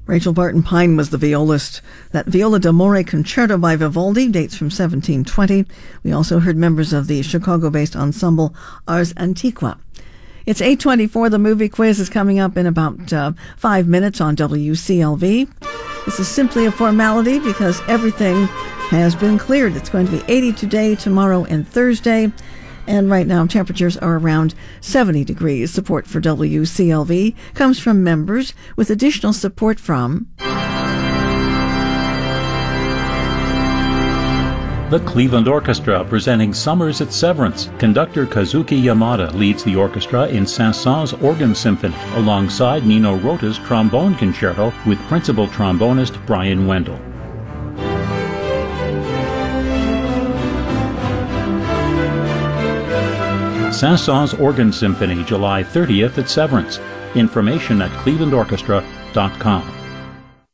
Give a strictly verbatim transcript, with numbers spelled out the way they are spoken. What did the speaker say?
Rachel Barton Pine was the violist. That Viola d'Amore Concerto by Vivaldi dates from seventeen twenty. We also heard members of the Chicago-based ensemble Ars Antiqua. It's eight twenty-four. The movie quiz is coming up in about uh, five minutes on W C L V. This is simply a formality because everything has been cleared. It's going to be eighty today, tomorrow, and Thursday. And right now, temperatures are around seventy degrees. Support for W C L V comes from members with additional support from the Cleveland Orchestra, presenting Summers at Severance. Conductor Kazuki Yamada leads the orchestra in Saint-Saëns Organ Symphony, alongside Nino Rota's Trombone Concerto with principal trombonist Brian Wendell. Saint-Saëns Organ Symphony, July thirtieth at Severance. Information at cleveland orchestra dot com.